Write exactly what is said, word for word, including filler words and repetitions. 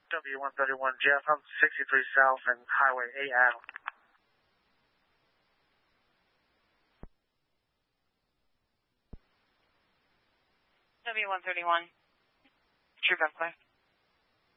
W one thirty-one Jeff, I'm sixty-three South and Highway eight Adam. W one thirty-one. True Buckler.